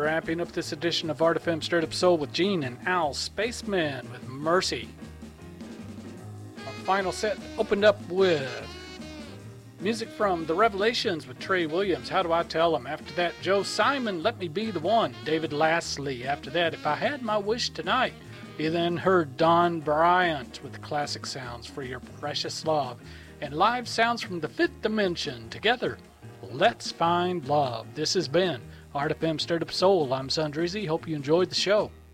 wrapping up this edition of Art FM Straight Up Soul with Gene and Al Spaceman with Mercy. Our final set opened up with music from The Revelations with Trey Williams, How Do I Tell 'Em? After that, Joe Simon, Let Me Be the One. David Lastly. After that, If I Had My Wish Tonight. You then heard Don Bryant with Classic Sounds for Your Precious Love. And live sounds from the Fifth Dimension. Together, Let's Find Love. This has been Art FM Stirred Up Soul. I'm Sundreezy. Hope you enjoyed the show.